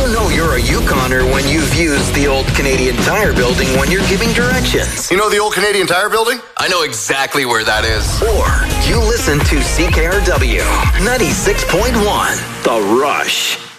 know you're a Yukoner when you've used the old Canadian Tire building when you're giving directions. You know the old Canadian Tire building? I know exactly where that is. Or you listen to CKRW 96.1, The Rush.